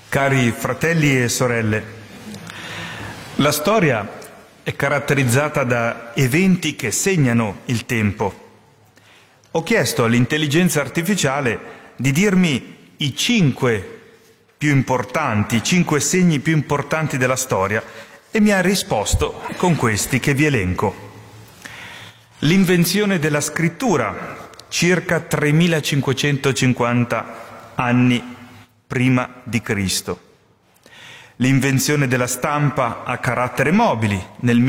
Cari fratelli e sorelle, la storia è caratterizzata da eventi che segnano il tempo. Ho chiesto all'intelligenza artificiale di dirmi i 5 segni più importanti della storia e mi ha risposto con questi che vi elenco. L'invenzione della scrittura, circa 3550 anni prima di Cristo. L'invenzione della stampa a carattere mobili nel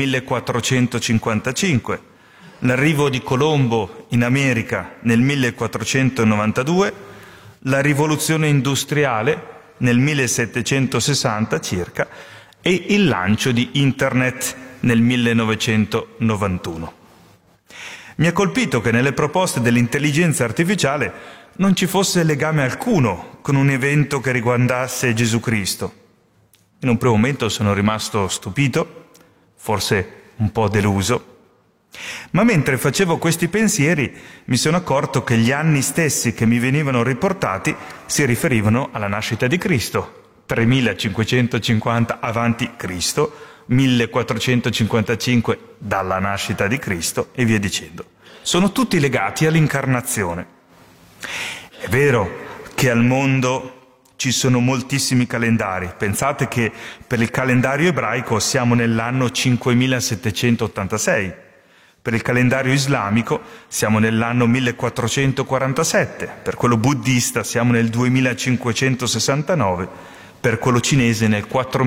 1455, l'arrivo di Colombo in America nel 1492, la rivoluzione industriale nel 1760 circa e il lancio di Internet nel 1991. Mi ha colpito che nelle proposte dell'intelligenza artificiale non ci fosse legame alcuno con un evento che riguardasse Gesù Cristo. In un primo momento sono rimasto stupito, forse un po' deluso, ma mentre facevo questi pensieri mi sono accorto che gli anni stessi che mi venivano riportati si riferivano alla nascita di Cristo, 3550 avanti Cristo, 1455 dalla nascita di Cristo e via dicendo. Sono tutti legati all'incarnazione. È vero che al mondo ci sono moltissimi calendari. Pensate che per il calendario ebraico siamo nell'anno 5786, per il calendario islamico siamo nell'anno 1447, per quello buddista siamo nel 2569, per quello cinese nel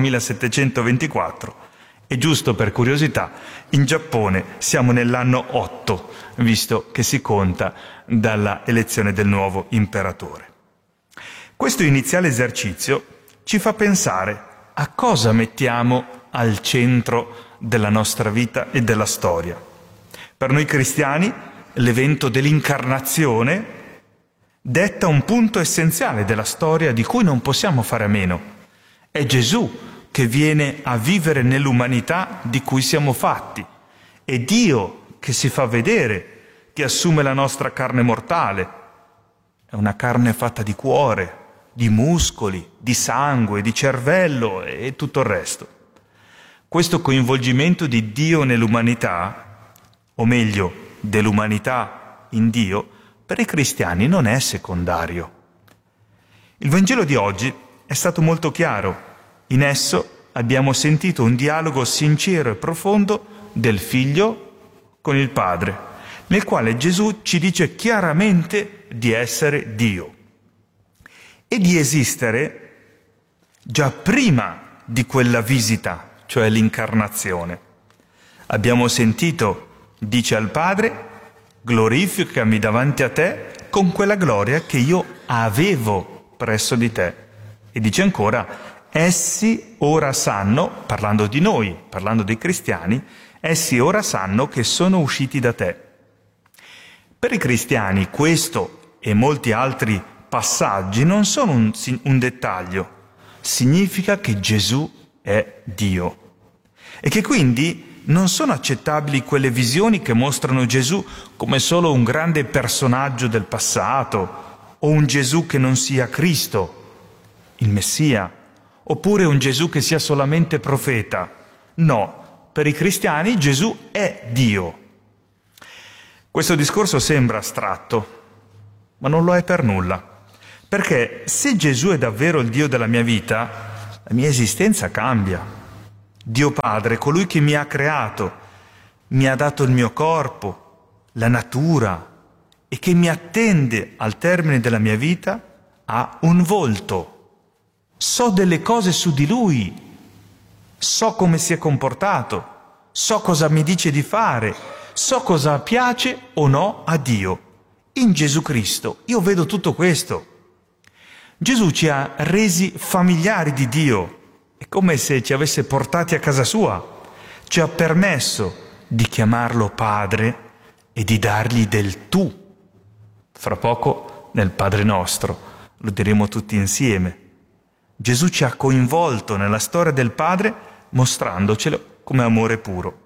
4724 e, giusto per curiosità, in Giappone siamo nell'anno 8, visto che si conta dalla elezione del nuovo imperatore. Questo iniziale esercizio ci fa pensare a cosa mettiamo al centro della nostra vita e della storia. Per noi cristiani l'evento dell'incarnazione detta un punto essenziale della storia di cui non possiamo fare a meno. È Gesù che viene a vivere nell'umanità di cui siamo fatti. È Dio che si fa vedere, che assume la nostra carne mortale. È una carne fatta di cuore, di muscoli, di sangue, di cervello e tutto il resto. Questo coinvolgimento di Dio nell'umanità, o meglio, dell'umanità in Dio, per i cristiani non è secondario. Il Vangelo di oggi è stato molto chiaro. In esso abbiamo sentito un dialogo sincero e profondo del Figlio con il Padre, nel quale Gesù ci dice chiaramente di essere Dio e di esistere già prima di quella visita, cioè l'incarnazione. Abbiamo sentito, dice al Padre, glorificami davanti a te con quella gloria che io avevo presso di te. E dice ancora, essi ora sanno, parlando di noi, parlando dei cristiani, essi ora sanno che sono usciti da te. Per i cristiani questo e molti altri passaggi non sono un dettaglio, significa che Gesù è Dio e che quindi non sono accettabili quelle visioni che mostrano Gesù come solo un grande personaggio del passato o un Gesù che non sia Cristo, il Messia, oppure un Gesù che sia solamente profeta. No, per i cristiani Gesù è Dio. Questo discorso sembra astratto, ma non lo è per nulla. Perché se Gesù è davvero il Dio della mia vita, la mia esistenza cambia. Dio Padre, colui che mi ha creato, mi ha dato il mio corpo, la natura, e che mi attende al termine della mia vita, ha un volto. So delle cose su di Lui, so come si è comportato, so cosa mi dice di fare, so cosa piace o no a Dio. In Gesù Cristo io vedo tutto questo. Gesù ci ha resi familiari di Dio, è come se ci avesse portati a casa sua, ci ha permesso di chiamarlo Padre e di dargli del tu. Fra poco nel Padre nostro lo diremo tutti insieme. Gesù ci ha coinvolto nella storia del Padre mostrandocelo come amore puro.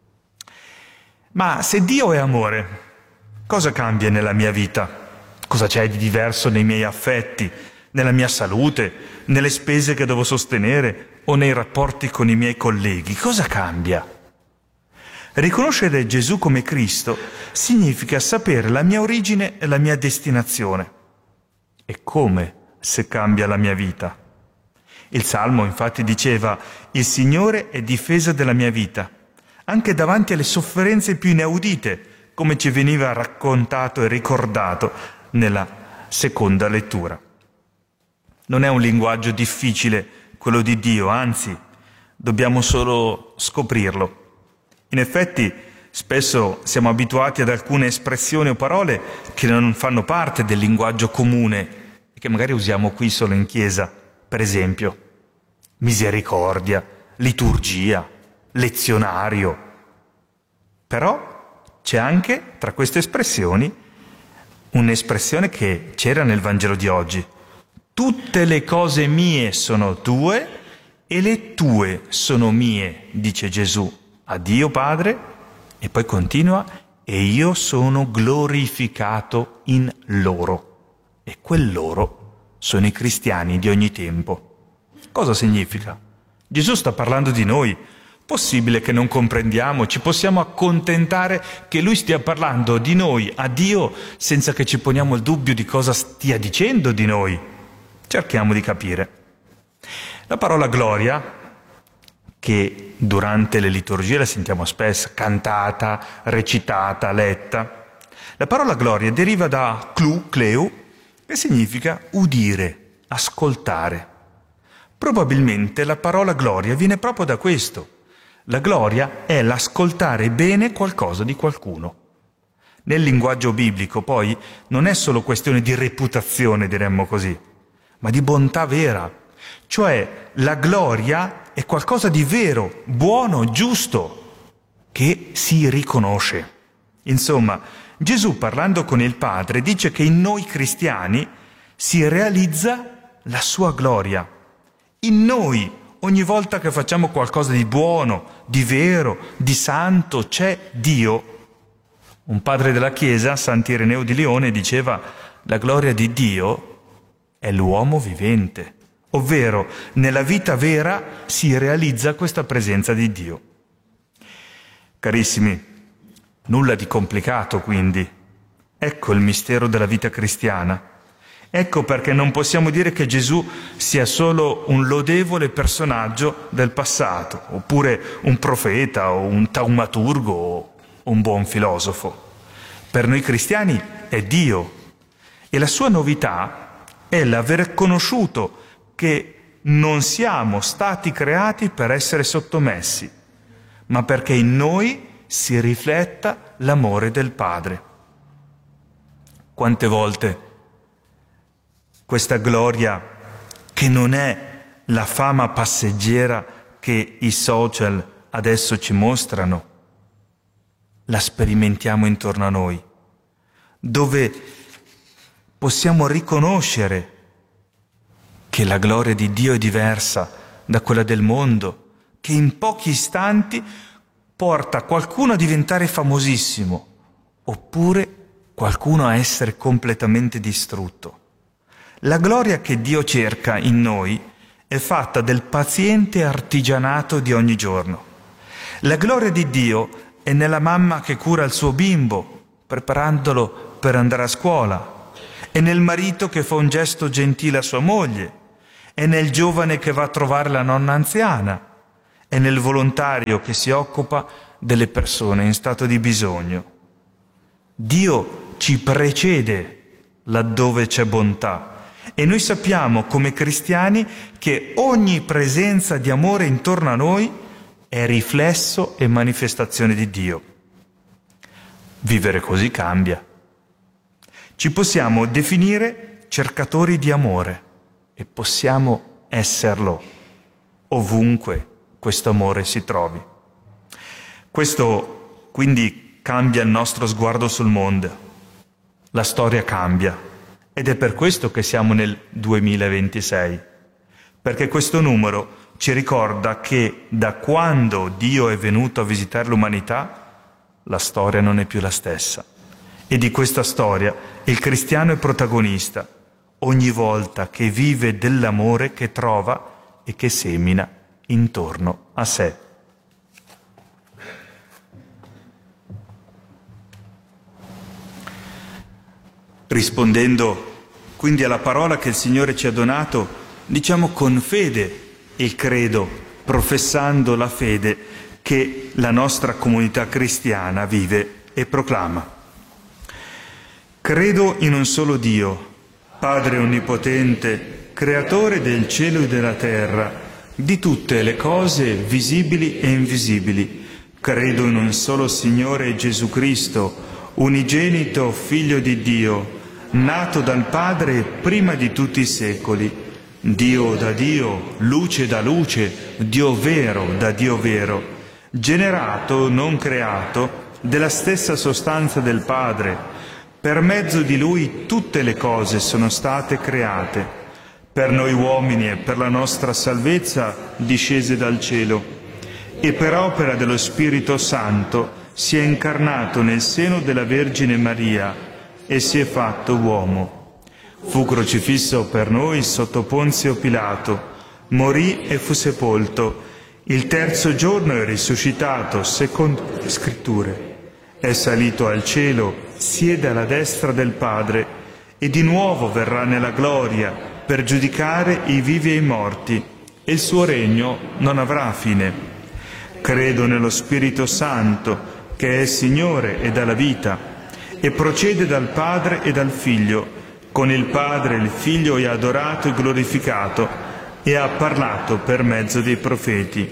Ma se Dio è amore, cosa cambia nella mia vita? Cosa c'è di diverso nei miei affetti, nella mia salute, nelle spese che devo sostenere o nei rapporti con i miei colleghi? Cosa cambia? Riconoscere Gesù come Cristo significa sapere la mia origine e la mia destinazione. E come se cambia la mia vita? Il Salmo infatti diceva: «Il Signore è difesa della mia vita», anche davanti alle sofferenze più inaudite, come ci veniva raccontato e ricordato nella seconda lettura. Non è un linguaggio difficile quello di Dio, anzi, dobbiamo solo scoprirlo. In effetti, spesso siamo abituati ad alcune espressioni o parole che non fanno parte del linguaggio comune e che magari usiamo qui solo in chiesa. Per esempio, misericordia, liturgia, lezionario. Però c'è anche tra queste espressioni un'espressione che c'era nel Vangelo di oggi. Tutte le cose mie sono tue e le tue sono mie, dice Gesù a Dio Padre, e poi continua: e io sono glorificato in loro. E quel loro sono i cristiani di ogni tempo. Cosa significa? Gesù sta parlando di noi. Possibile che non comprendiamo? Ci possiamo accontentare che Lui stia parlando di noi a Dio senza che ci poniamo il dubbio di cosa stia dicendo di noi? Cerchiamo di capire. La parola gloria, che durante le liturgie la sentiamo spesso, cantata, recitata, letta. La parola gloria deriva da kleu, che significa udire, ascoltare. Probabilmente la parola gloria viene proprio da questo. La gloria è l'ascoltare bene qualcosa di qualcuno. Nel linguaggio biblico, poi, non è solo questione di reputazione, diremmo così, ma di bontà vera. Cioè, la gloria è qualcosa di vero, buono, giusto, che si riconosce. Insomma, Gesù, parlando con il Padre, dice che in noi cristiani si realizza la sua gloria. In noi, ogni volta che facciamo qualcosa di buono, di vero, di santo, c'è Dio. Un padre della Chiesa, Sant'Ireneo di Lione, diceva: la gloria di Dio è l'uomo vivente. Ovvero, nella vita vera si realizza questa presenza di Dio. Carissimi, nulla di complicato quindi. Ecco il mistero della vita cristiana. Ecco perché non possiamo dire che Gesù sia solo un lodevole personaggio del passato, oppure un profeta o un taumaturgo o un buon filosofo. Per noi cristiani è Dio, e la sua novità è l'aver conosciuto che non siamo stati creati per essere sottomessi, ma perché in noi si rifletta l'amore del Padre. Quante volte questa gloria, che non è la fama passeggera che i social adesso ci mostrano, la sperimentiamo intorno a noi, dove possiamo riconoscere che la gloria di Dio è diversa da quella del mondo, che in pochi istanti porta qualcuno a diventare famosissimo, oppure qualcuno a essere completamente distrutto. La gloria che Dio cerca in noi è fatta del paziente artigianato di ogni giorno. La gloria di Dio è nella mamma che cura il suo bimbo, preparandolo per andare a scuola, è nel marito che fa un gesto gentile a sua moglie, è nel giovane che va a trovare la nonna anziana, è nel volontario che si occupa delle persone in stato di bisogno. Dio ci precede laddove c'è bontà e noi sappiamo come cristiani che ogni presenza di amore intorno a noi è riflesso e manifestazione di Dio. Vivere così cambia. Ci possiamo definire cercatori di amore e possiamo esserlo ovunque questo amore si trovi. Questo quindi cambia il nostro sguardo sul mondo. La storia cambia ed è per questo che siamo nel 2026, perché questo numero ci ricorda che da quando Dio è venuto a visitare l'umanità, la storia non è più la stessa. E di questa storia il cristiano è protagonista, ogni volta che vive dell'amore che trova e che semina intorno a sé. Rispondendo quindi alla parola che il Signore ci ha donato, diciamo con fede il credo, professando la fede che la nostra comunità cristiana vive e proclama. Credo in un solo Dio, Padre Onnipotente, Creatore del cielo e della terra, di tutte le cose visibili e invisibili. Credo in un solo Signore Gesù Cristo, unigenito Figlio di Dio, nato dal Padre prima di tutti i secoli, Dio da Dio, luce da luce, Dio vero da Dio vero, generato, non creato, della stessa sostanza del Padre. Per mezzo di Lui tutte le cose sono state create. Per noi uomini e per la nostra salvezza discese dal cielo, e per opera dello Spirito Santo si è incarnato nel seno della Vergine Maria e si è fatto uomo. Fu crocifisso per noi sotto Ponzio Pilato, morì e fu sepolto. Il terzo giorno è risuscitato secondo le Scritture. È salito al cielo, siede alla destra del Padre e di nuovo verrà nella gloria per giudicare i vivi e i morti, e il suo regno non avrà fine. Credo nello Spirito Santo, che è Signore e dà la vita, e procede dal Padre e dal Figlio. Con il Padre il Figlio è adorato e glorificato e ha parlato per mezzo dei profeti.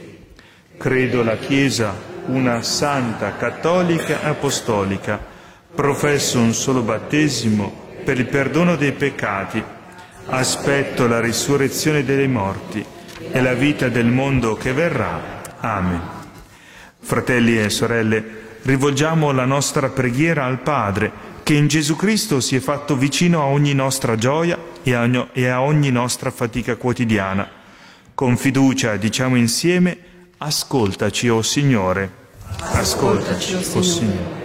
Credo alla Chiesa, una santa, cattolica e apostolica. Professo un solo battesimo per il perdono dei peccati. Aspetto la risurrezione dei morti e la vita del mondo che verrà. Amen. Fratelli e sorelle, rivolgiamo la nostra preghiera al Padre, che in Gesù Cristo si è fatto vicino a ogni nostra gioia e a ogni nostra fatica quotidiana. Con fiducia diciamo insieme: ascoltaci, o Signore. Ascoltaci, o Signore.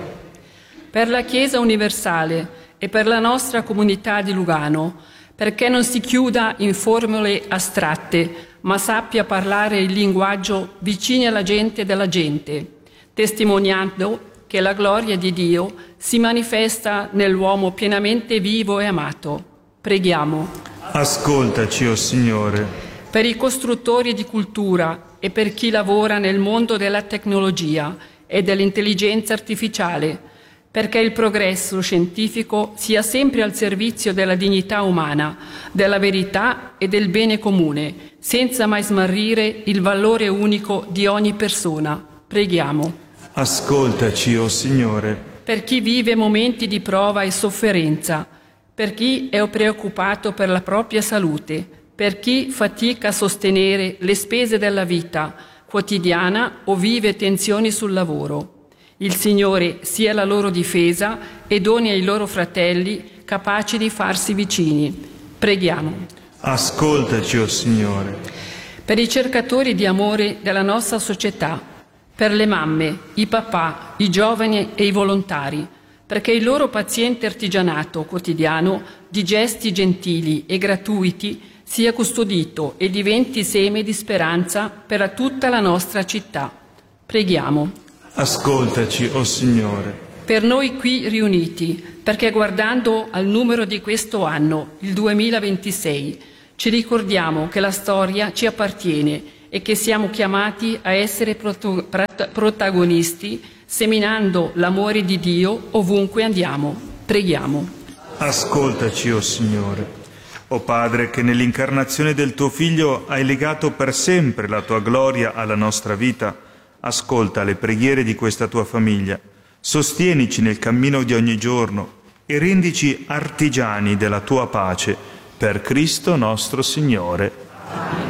Per la Chiesa universale e per la nostra comunità di Lugano, perché non si chiuda in formule astratte, ma sappia parlare il linguaggio vicino alla gente della gente, testimoniando che la gloria di Dio si manifesta nell'uomo pienamente vivo e amato. Preghiamo. Ascoltaci, o Signore. Per i costruttori di cultura e per chi lavora nel mondo della tecnologia e dell'intelligenza artificiale, perché il progresso scientifico sia sempre al servizio della dignità umana, della verità e del bene comune, senza mai smarrire il valore unico di ogni persona. Preghiamo. Ascoltaci, o Signore. Per chi vive momenti di prova e sofferenza, per chi è preoccupato per la propria salute, per chi fatica a sostenere le spese della vita quotidiana o vive tensioni sul lavoro. Il Signore sia la loro difesa e doni ai loro fratelli capaci di farsi vicini. Preghiamo. Ascoltaci, o Signore. Per i cercatori di amore della nostra società, per le mamme, i papà, i giovani e i volontari, perché il loro paziente artigianato quotidiano di gesti gentili e gratuiti sia custodito e diventi seme di speranza per tutta la nostra città. Preghiamo. Ascoltaci, o Signore. Per noi qui riuniti, perché guardando al numero di questo anno, il 2026, ci ricordiamo che la storia ci appartiene e che siamo chiamati a essere protagonisti, seminando l'amore di Dio ovunque andiamo. Preghiamo. Ascoltaci, o Signore. O Padre, che nell'incarnazione del tuo Figlio hai legato per sempre la tua gloria alla nostra vita, ascolta le preghiere di questa tua famiglia, sostienici nel cammino di ogni giorno e rendici artigiani della tua pace, per Cristo nostro Signore.